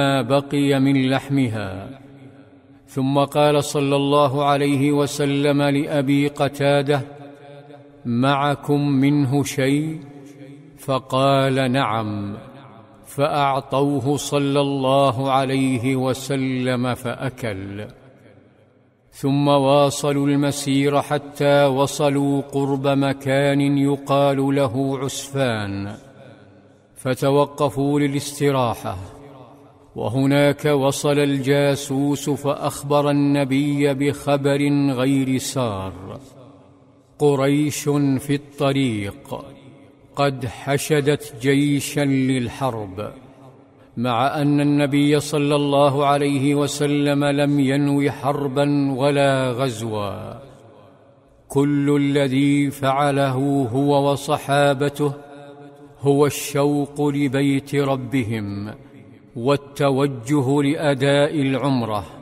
ما بقي من لحمها. ثم قال صلى الله عليه وسلم لأبي قتادة: معكم منه شيء؟ فقال: نعم. فأعطوه صلى الله عليه وسلم فأكل. ثم واصلوا المسير حتى وصلوا قرب مكان يقال له عسفان، فتوقفوا للاستراحة. وهناك وصل الجاسوس فأخبر النبي بخبر غير سار: قريش في الطريق، قد حشدت جيشا للحرب، مع أن النبي صلى الله عليه وسلم لم ينو حربا ولا غزوا. كل الذي فعله هو وصحابته هو الشوق لبيت ربهم والتوجه لأداء العمرة.